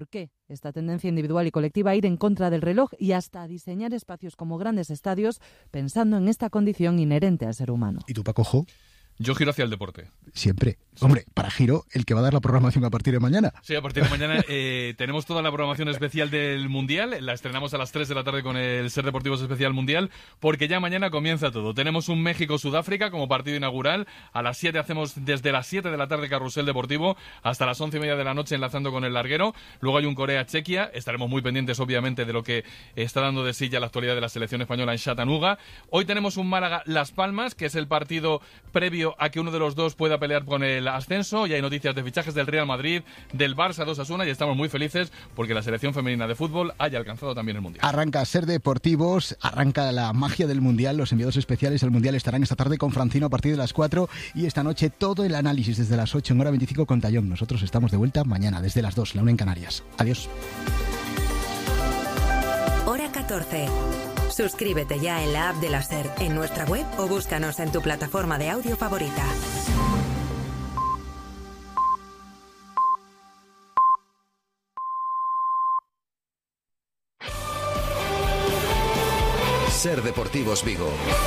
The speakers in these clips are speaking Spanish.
¿Por qué esta tendencia individual y colectiva a ir en contra del reloj y hasta a diseñar espacios como grandes estadios pensando en esta condición inherente al ser humano? ¿Y tú, Paco Jo? Yo giro hacia el deporte. Siempre. Hombre, para Giro, el que va a dar la programación a partir de mañana. Sí, a partir de mañana tenemos toda la programación especial del Mundial. La estrenamos a las 3 de la tarde con el Ser Deportivos Especial Mundial, porque ya mañana comienza todo. Tenemos un México-Sudáfrica como partido inaugural. A las 7 hacemos desde las 7 de la tarde carrusel deportivo hasta las 11:30 de la noche enlazando con el larguero. Luego hay un Corea-Chequia. Estaremos muy pendientes, obviamente, de lo que está dando de sí ya la actualidad de la selección española en Chattanooga. Hoy tenemos un Málaga-Las Palmas, que es el partido previo a que uno de los dos pueda pelear con el ascenso. Y hay noticias de fichajes del Real Madrid, del Barça 2-1, y estamos muy felices porque la selección femenina de fútbol haya alcanzado también el Mundial. Arranca Ser Deportivos, arranca la magia del Mundial. Los enviados especiales del Mundial estarán esta tarde con Francino a partir de las 4 y esta noche todo el análisis desde las 8 en hora 25 con Tallón. Nosotros estamos de vuelta mañana desde las 2, la 1 en Canarias. Adiós. Hora 14. Suscríbete ya en la app de la SER, en nuestra web o búscanos en tu plataforma de audio favorita. Ser Deportivos Vigo.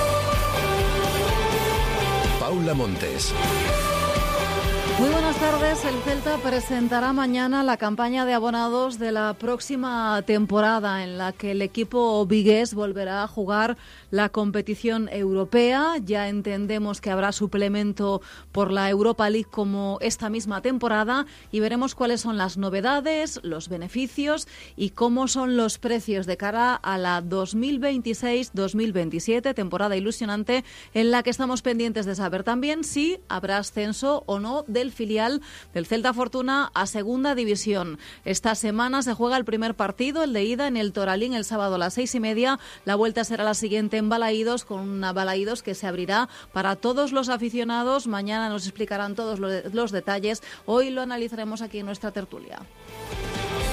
Paula Montes. Muy buenas tardes. El Celta presentará mañana la campaña de abonados de la próxima temporada, en la que el equipo vigués volverá a jugar la competición europea. Ya entendemos que habrá suplemento por la Europa League como esta misma temporada y veremos cuáles son las novedades, los beneficios y cómo son los precios de cara a la 2026-2027, temporada ilusionante en la que estamos pendientes de saber también si habrá ascenso o no del filial del Celta Fortuna a Segunda División. Esta semana se juega el primer partido, el de ida en el Toralín, el sábado a las 6:30. La vuelta será la siguiente en Balaídos, con un Balaídos que se abrirá para todos los aficionados. Mañana nos explicarán todos los detalles. Hoy lo analizaremos aquí en nuestra tertulia.